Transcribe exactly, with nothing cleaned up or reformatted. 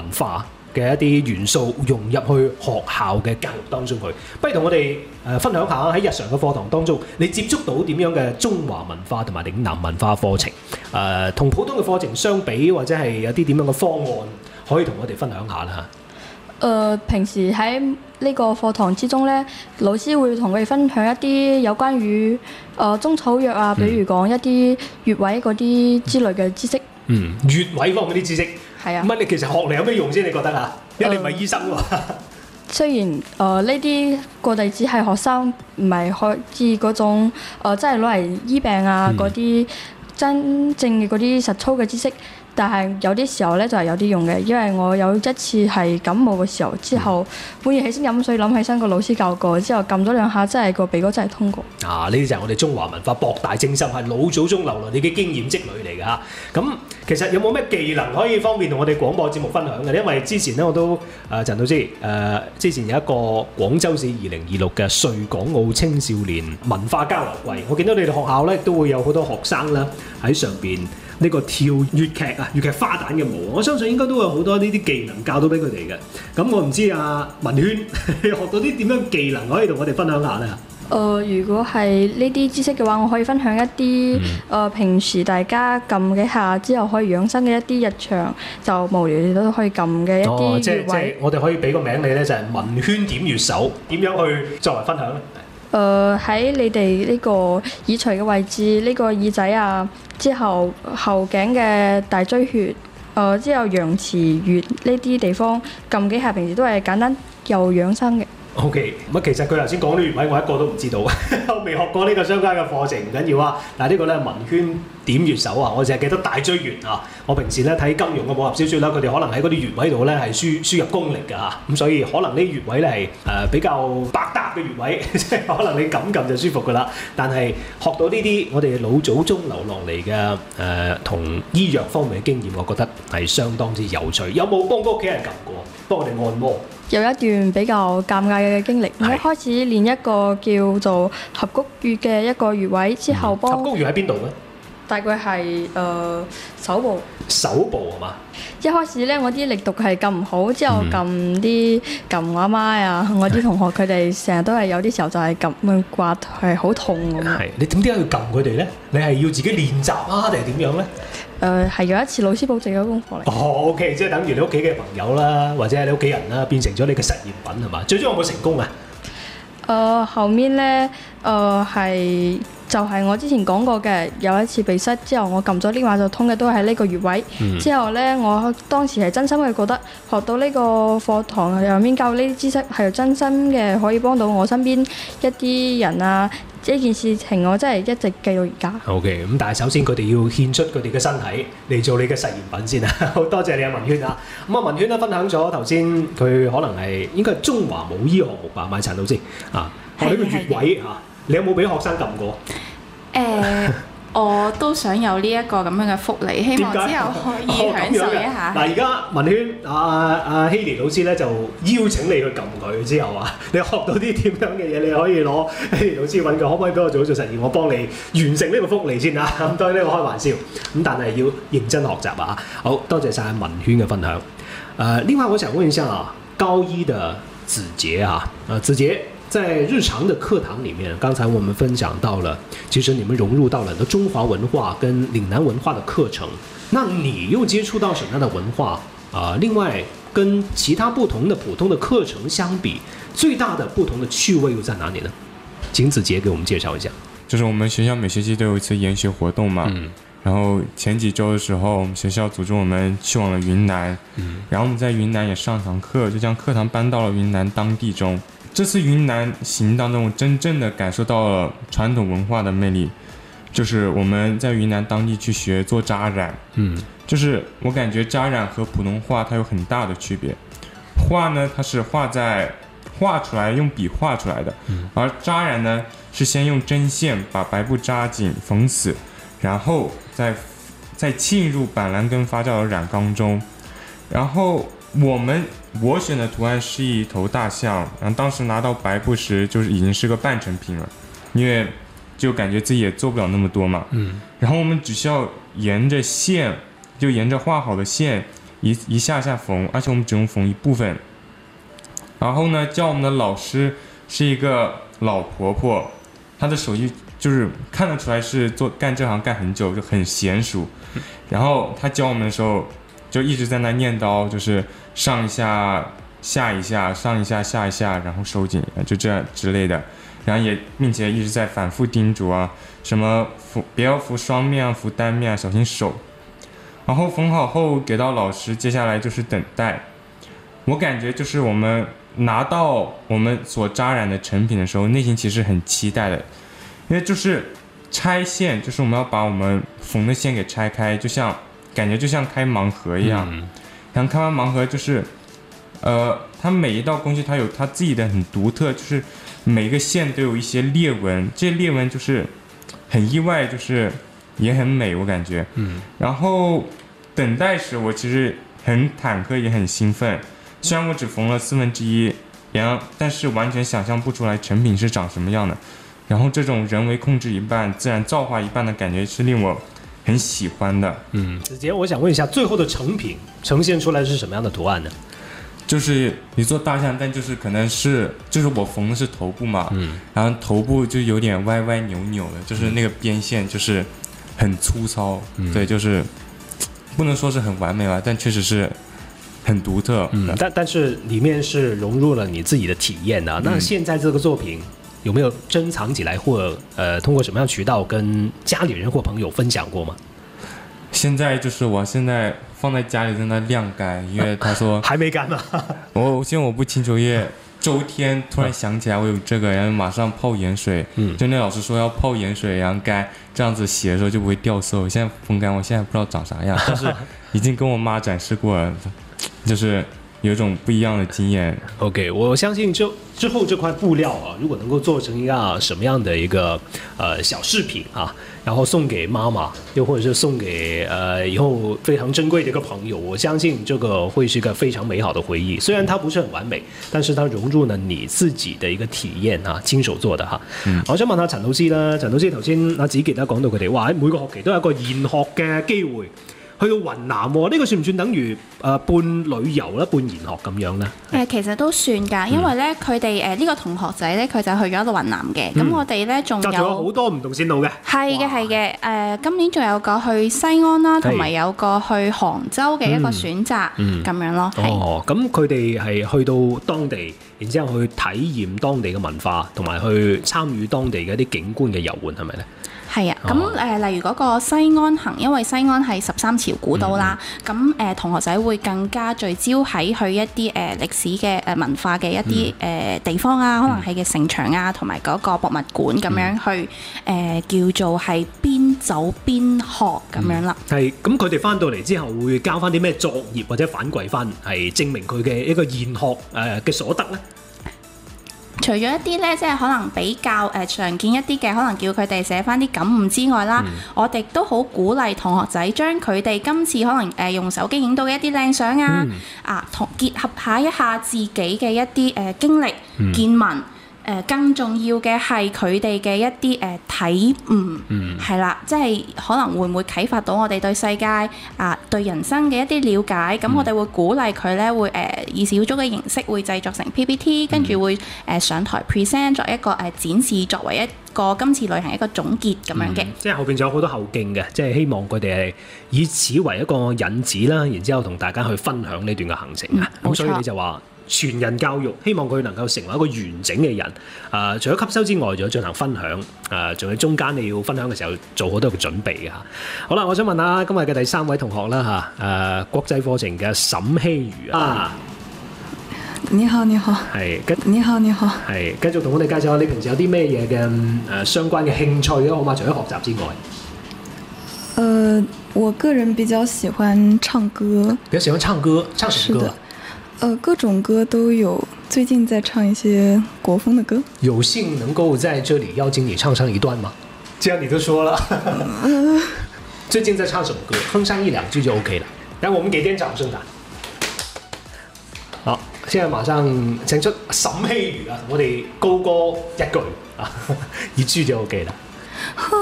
化嘅一啲元素融入去學校嘅教育當中去。不如同我哋誒分享下喺日常嘅課堂當中，你接觸到點樣嘅中華文化同埋嶺南文化課程？誒、呃、同普通嘅課程相比，或者係有啲點樣嘅方案，可以同我哋分享下啦嚇。 誒、呃、平時喺呢個課堂之中咧，老師會同佢哋分享一啲有關於誒、呃、中草藥啊，比如講一啲穴位嗰啲之類嘅知識。 嗯，穴位方面啲知識。 係啊。 乜你其實學嚟有咩用先？你覺得啊？因為你唔係醫生喎。 雖然誒呢啲個例子係學生唔係可以嗰種誒，即係攞嚟醫病啊嗰啲、嗯、真正嘅嗰啲實操嘅知識。但係有啲時候咧就係有啲用嘅，因為我有一次係感冒嘅時候，之後半夜起身飲水，諗起身個老師教過，之後撳咗兩下，真係個鼻哥真係通過。啊！ 呢啲就係我哋中華文化博大精深，係老祖宗留落你嘅經驗積累嚟㗎嚇。咁其實有冇咩技能可以方便同我哋廣播節目分享嘅？因為之前咧我都誒、呃、陳老師誒、呃、之前有一個廣州市二零二六嘅穗港澳青少年文化交流季，我見到你哋學校咧都會有好多學生啦喺上邊。呢個跳粵劇啊，粵劇花旦嘅舞，我相信應該都有好多呢啲技能教到俾佢哋嘅。咁我唔知啊，文軒學到啲點樣技能可以同我哋分享下咧？ 誒、呃，如果係呢啲知識嘅話，我可以分享一啲誒、嗯呃、平時大家撳幾下之後可以養生嘅一啲日常就無聊你都可以撳嘅一啲穴位。哦，即係即係我哋可以俾個名你咧，就係、是、文軒點穴手，點樣去作為分享咧？誒、呃、喺你哋呢個耳垂嘅位置，呢、呢個耳仔啊，之後後頸嘅大椎穴，誒、呃、之後陽池穴呢啲地方撳幾下，平時都係簡單又養生嘅。O.K. 咁其實佢頭先講啲穴位，我一個都唔知道，我未學過呢個相關嘅課程，唔緊要啊。但係呢個咧文軒點穴手啊，我淨係記得大椎穴啊。我平時咧睇金庸嘅武俠小説啦，佢哋可能喺嗰啲穴位度咧係輸輸入功力㗎嚇，咁所以可能呢啲穴位咧係誒比較百搭嘅穴位，即係可能你撳撳就舒服㗎啦。但係學到呢啲我哋老祖宗留落嚟嘅誒同醫藥方面嘅經驗，我覺得係相當之有趣。有冇幫屋企人撳過？幫我哋按摩？有一段比較尷尬嘅經歷，我一開始練一個叫做合谷穴嘅一個穴位，之後幫、嗯、合谷穴喺邊度咧？大概係誒、呃、手部。手部係嘛？一開始咧，我啲力度係撳唔好，之後撳啲撳我阿媽啊，我啲同學佢哋成日都係有啲時候就係撳咁刮，係好痛咁。係你點解要撳佢哋咧？你係要自己練習啊，定係點樣咧？誒、呃、係有一次老師佈置嘅功課嚟。哦 ，OK， 即係等於你屋企嘅朋友啦，或者係你屋企人啦，變成咗你嘅實驗品係嘛？最終有冇成功啊？誒、呃、後面咧，誒係就係、是、我之前講過嘅，有一次鼻塞之後，我撳咗呢話就通嘅，都係呢個穴位。嗯、之後咧，我當時係真心嘅覺得學到呢個課堂入面教呢啲知識係真心嘅，可以幫到我身邊一啲人啊。呢件事情我真係一直記到而家。OK， 咁但係首先佢哋要獻出佢哋嘅身體嚟做你嘅實驗品先啊！好多謝你啊，文軒啊！咁啊，文軒咧分享咗頭先佢可能係應該係中華武醫項目吧，咪陳老師啊，學呢個穴位嚇，你有冇俾學生撳過？誒。我都想有呢一個咁樣嘅福利，希望之後可以享受一下。嗱，而家文軒阿阿希妮老師咧就邀請你去撳佢之後啊，你學到啲點樣嘅嘢，你可以攞希妮老師揾佢，可唔可以俾我做一做實驗？我幫你完成呢個福利先啊！咁當然呢個開玩笑，咁但係要認真學習啊！好多謝晒文軒嘅分享。誒、呃，另外我想問一下啊，高一的子傑啊，誒子傑。在日常的課堂裡面，剛才我們分享到了，其實你們融入到了很多中華文化跟嶺南文化的課程。那你又接觸到什麼樣的文化啊、呃？另外，跟其他不同的普通的課程相比，最大的不同的趣味又在哪裡呢？請子傑給我們介紹一下。 就是我們學校每學期都有一次研學活動嘛，嗯、然後前幾週的時候，我們學校組織我們去往了雲南，嗯、然後我們在雲南也上堂課，就將課堂搬到了雲南當地中。這次雲南行當中，我真正的感受到了傳統文化的魅力，就是我們在雲南當地去學做紮染，嗯，就是我感覺紮染和普通畫它有很大的區別，畫呢它是畫在畫出來用筆畫出來的，嗯、而紮染呢是先用針線把白布紮緊縫死，然後再再浸入板藍根發酵的染缸中，然後我們我選的圖案是一頭大象，然後當時拿到白布時就是已經是個半成品了，因為就感覺自己也做不了那麼多嘛，嗯，然後我們只需要沿着線，就沿着畫好的線一一下下缝，而且我们只用缝一部分。然后呢，教我们的老师是一个老婆婆，她的手艺就是看得出来是做干这行干很久，就很娴熟。然后她教我们的时候，就一直在那念叨，就是上一下下一下，上一下下一下，然后收紧，就这样之类的。然后也并且一直在反复叮嘱啊，什么扶不要扶双面啊，扶单面啊，小心手。然后缝好后给到老师，接下来就是等待。我感觉就是我们拿到我们所扎染的成品的时候，内心其实很期待的，因为就是拆线，就是我们要把我们缝的线给拆开，就像感觉就像开盲盒一样。嗯、然后开完盲盒就是，呃，它每一道工序它有它自己的很独特，就是每个线都有一些裂纹，这些裂纹就是很意外，就是也很美，我感觉。嗯。然后等待时，我其实很忐忑，也很兴奋。虽然我只缝了四分之一，然后但是完全想象不出来成品是长什么样的。然后这种人为控制一半，自然造化一半的感觉是令我很喜欢的。 嗯，子杰，我想问一下，最后的成品呈现出来是什么样的图案呢？ 就是一座大象，但就是可能是就是我缝的是头部嘛，嗯，然后头部就有点歪歪扭扭的，就是那个边线就是很粗糙，嗯、对，就是不能说是很完美吧，但确实是很独特。 嗯，但但是里面是融入了你自己的体验的、啊。那现在这个作品有没有珍藏起来，或呃通过什么样的渠道跟家里人或朋友分享过吗？ 现在就是我现在放在家里在那晾干，因为他说还没干呢。 我现在我不清楚，因为周天突然想起来我有这个，然后马上泡盐水。嗯，就那老师说要泡盐水然后干，这样子洗的时候就不会掉色。我现在风干，我现在不知道长啥样，但是已经跟我妈展示过了，就是有一种不一样的经验。 OK， 我相信就之后这块布料啊，如果能够做成一个什么样的一个呃小饰品啊，然后送给妈妈，又或者是送给呃以后非常珍贵的一个朋友，我相信这个会是一个非常美好的回忆。虽然它不是很完美，但是它融入了你自己的一個體驗啊，親手做的嚇。嗯、我想問下陳老師啦，陳老師頭先阿子傑都講到佢哋話喺每個學期都有一個研學嘅機會。去到雲南喎、哦，呢、這個算唔算等於誒、呃、半旅遊咧、半研學咁樣咧？ 誒其實都算㗎，因為咧佢哋誒呢個同學仔咧，佢就去咗到雲南嘅。咁、嗯、我哋咧仲有好多唔同線路嘅。 係嘅係嘅，誒、呃、今年仲有個去西安啦，同埋有個去杭州嘅一個選擇咁、嗯嗯、樣咯。 哦，咁佢哋係去到當地，然之後去體驗當地嘅文化，同埋去參與當地嘅一啲景觀嘅遊玩，係咪咧？ 係啊，咁誒、呃、例如嗰個西安行，因為西安係十三朝古都啦，咁誒、呃、同學仔會更加聚焦喺去一啲誒、呃、歷史嘅誒文化嘅一啲誒、呃、地方啊，可能係嘅城牆啊，同埋嗰個博物館咁樣去誒、呃、叫做係邊走邊學咁樣啦。 係，咁佢哋翻到嚟之後會交翻啲咩作業或者反饋翻，係證明佢嘅一個研學誒嘅所得咧？ 除咗一啲咧，即係可能比較誒、呃、常見一啲嘅，可能叫佢哋寫翻啲感悟之外啦，嗯、我哋都好鼓勵同學仔將佢哋今次可能誒、呃、用手機影到嘅一啲靚相啊，嗯、啊同結合下一下自己嘅一啲誒、呃、經歷、嗯、見聞。誒更重要嘅係佢哋嘅一啲誒體悟，係啦、嗯，即係可能會唔會啟發到我哋對世界啊、對人生嘅一啲了解？咁、嗯、我哋會鼓勵佢咧，會誒、呃、以小組嘅形式會製作成 P P T， 跟住會誒、呃、上台 present 作一個誒、呃、展示，作為一個今次旅行一個總結咁樣嘅、嗯。即係後邊仲有好多後勁嘅，即係希望佢哋係以此為一個引子啦，然之後同大家去分享呢段嘅行程啊。咁、嗯、所以你就話。全人教育，希望佢能夠成為一個完整嘅人。誒、呃，除咗吸收之外，仲要進行分享。誒、呃，仲有中間你要分享嘅時候，做好多嘅準備嘅嚇。好啦，我想問下今日嘅第三位同學啦嚇。誒、呃，國際課程嘅沈希如啊。 你好，你好。 係， 你好，你好。 係，繼續同我哋介紹下你平時有啲咩嘢嘅誒相關嘅興趣啊，好嘛？除咗學習之外。 呃，我個人比較喜歡唱歌。 比較喜歡唱歌，唱什麼歌？ 呃，各種歌都有，最近在唱一些國風的歌。 有幸能夠在這裡邀請你唱上一段嗎？既然你都說了，呃、最近在唱什麼歌？哼上一兩句就 OK 了。然後我們給點掌聲啊！好，現在馬上請出沈希如啊，我哋高歌一句啊，一句就 OK 了。